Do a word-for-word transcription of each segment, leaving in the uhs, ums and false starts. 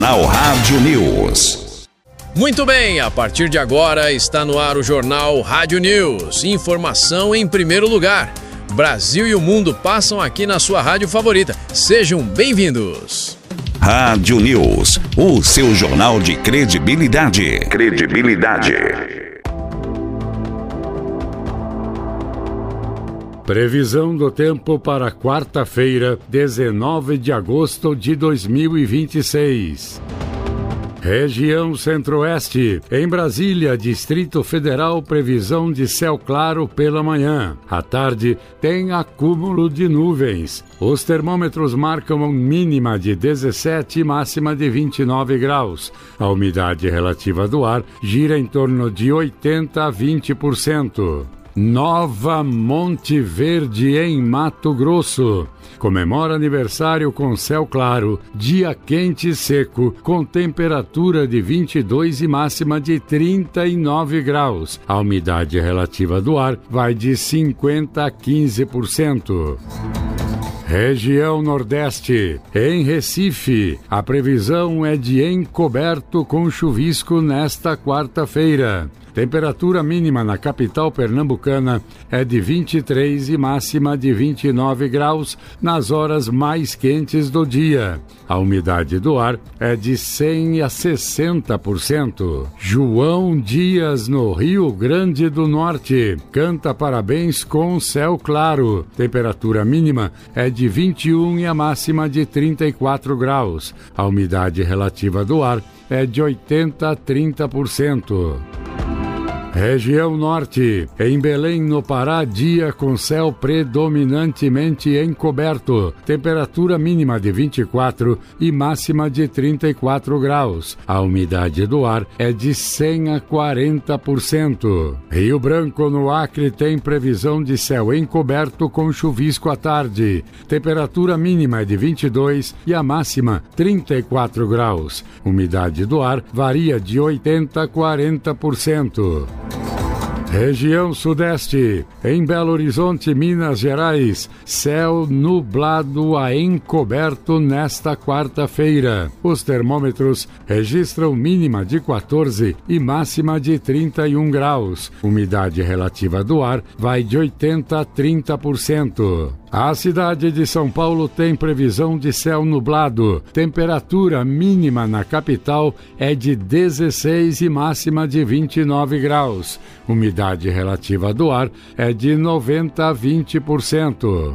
Jornal Rádio News. Muito bem, a partir de agora está no ar o Jornal Rádio News. Informação em primeiro lugar. Brasil e o mundo passam aqui na sua rádio favorita. Sejam bem-vindos. Rádio News, o seu jornal de credibilidade. Credibilidade. Previsão do tempo para quarta-feira, dezenove de agosto de dois mil e vinte e seis. Região Centro-Oeste. Em Brasília, Distrito Federal, previsão de céu claro pela manhã. À tarde, tem acúmulo de nuvens. Os termômetros marcam mínima de dezessete e máxima de vinte e nove graus. A umidade relativa do ar gira em torno de oitenta a vinte por cento. Nova Monte Verde, em Mato Grosso. Comemora aniversário com céu claro, dia quente e seco, com temperatura de vinte e dois e máxima de trinta e nove graus. A umidade relativa do ar vai de cinquenta a quinze por cento. Região Nordeste. Em Recife, a previsão é de encoberto com chuvisco nesta quarta-feira. Temperatura mínima na capital pernambucana é de vinte e três e máxima de vinte e nove graus nas horas mais quentes do dia. A umidade do ar é de cem a sessenta por cento. João Dias, no Rio Grande do Norte, canta parabéns com céu claro. Temperatura mínima é de vinte e um e a máxima de trinta e quatro graus. A umidade relativa do ar é de oitenta a trinta por cento. Região Norte. Em Belém, no Pará, dia com céu predominantemente encoberto. Temperatura mínima de vinte e quatro e máxima de trinta e quatro graus. A umidade do ar é de cem a quarenta por cento. Rio Branco, no Acre, tem previsão de céu encoberto com chuvisco à tarde. Temperatura mínima é de vinte e dois e a máxima trinta e quatro graus. Umidade do ar varia de oitenta a quarenta por cento. Região Sudeste. Em Belo Horizonte, Minas Gerais, céu nublado a encoberto nesta quarta-feira. Os termômetros registram mínima de quatorze e máxima de trinta e um graus. Umidade relativa do ar vai de oitenta a trinta por cento. A cidade de São Paulo tem previsão de céu nublado. Temperatura mínima na capital é de dezesseis e máxima de vinte e nove graus. Umidade relativa do ar é de noventa a vinte por cento.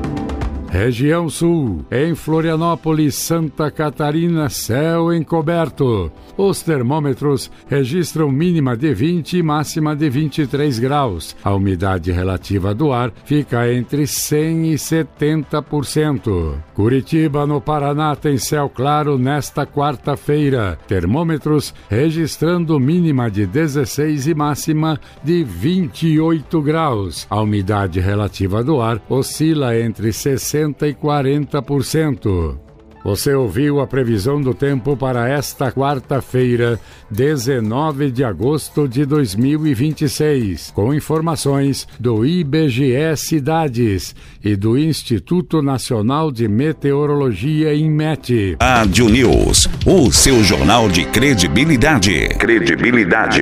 Região Sul. Em Florianópolis, Santa Catarina, céu encoberto. Os termômetros registram mínima de vinte e máxima de vinte e três graus. A umidade relativa do ar fica entre cem e setenta por cento. Curitiba, no Paraná, tem céu claro nesta quarta-feira. Termômetros registrando mínima de dezesseis e máxima de vinte e oito graus. A umidade relativa do ar oscila entre sessenta e quarenta por cento. Você ouviu a previsão do tempo para esta quarta-feira, dezenove de agosto de dois mil e vinte e seis, com informações do I B G E Cidades e do Instituto Nacional de Meteorologia, INMET. Rádio News, o seu jornal de credibilidade. Credibilidade.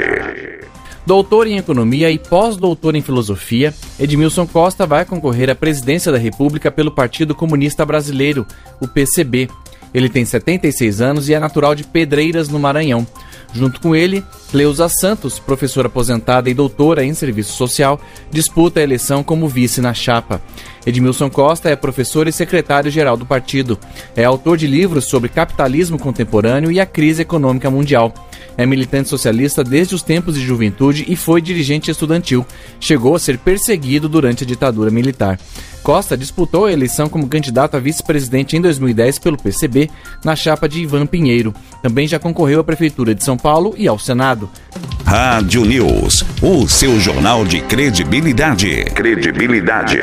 Doutor em Economia e pós-doutor em Filosofia, Edmilson Costa vai concorrer à presidência da República pelo Partido Comunista Brasileiro, o P C B. Ele tem setenta e seis anos e é natural de Pedreiras, no Maranhão. Junto com ele, Cleusa Santos, professora aposentada e doutora em Serviço Social, disputa a eleição como vice na chapa. Edmilson Costa é professor e secretário-geral do partido. É autor de livros sobre capitalismo contemporâneo e a crise econômica mundial. É militante socialista desde os tempos de juventude e foi dirigente estudantil. Chegou a ser perseguido durante a ditadura militar. Costa disputou a eleição como candidato a vice-presidente em dois mil e dez pelo P C B, na chapa de Ivan Pinheiro. Também já concorreu à Prefeitura de São Paulo e ao Senado. Rádio News, o seu jornal de credibilidade. Credibilidade.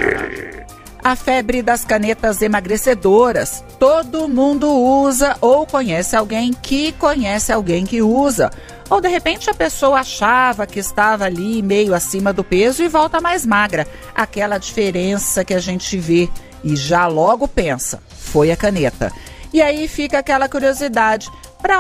A febre das canetas emagrecedoras. Todo mundo usa ou conhece alguém que conhece alguém que usa. Ou de repente a pessoa achava que estava ali meio acima do peso e volta mais magra. Aquela diferença que a gente vê e já logo pensa, foi a caneta. E aí fica aquela curiosidade,